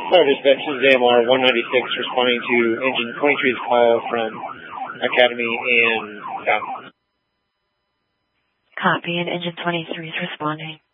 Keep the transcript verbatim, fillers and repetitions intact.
Hello, dispatch. This is A M R one ninety-six responding to Engine twenty-three's call from Academy and Falcon. Copy, and Engine twenty-three is responding.